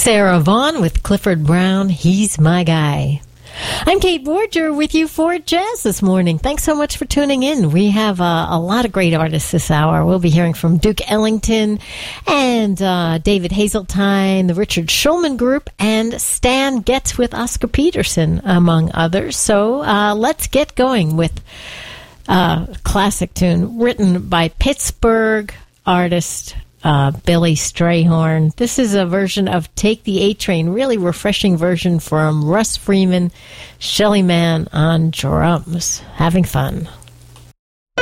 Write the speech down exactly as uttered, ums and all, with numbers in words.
Sarah Vaughan with Clifford Brown, He's My Guy. I'm Kate Borger with you for Jazz this morning. Thanks so much for tuning in. We have uh, a lot of great artists this hour. We'll be hearing from Duke Ellington and uh, David Hazeltine, the Richard Shulman Group, and Stan Getz with Oscar Peterson, among others. So uh, let's get going with a classic tune written by Pittsburgh artist Uh, Billy Strayhorn. This is a version of Take the A Train, really refreshing version from Russ Freeman, Shelly Manne on drums. Having fun.